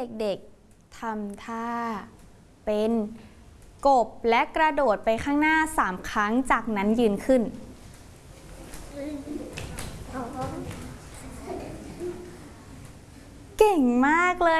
เด็กๆทำท่าเป็นกบและกระโดดไปข้างหน้า3 ครั้งจากนั้นยืนขึ้นเก่งมากเลย